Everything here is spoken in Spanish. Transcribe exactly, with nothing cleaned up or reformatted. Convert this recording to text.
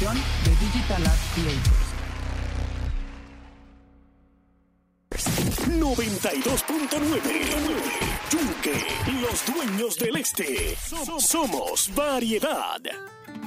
producción de Digital Art Creators. noventa y dos punto nueve Yunque, los dueños del este. Somos variedad.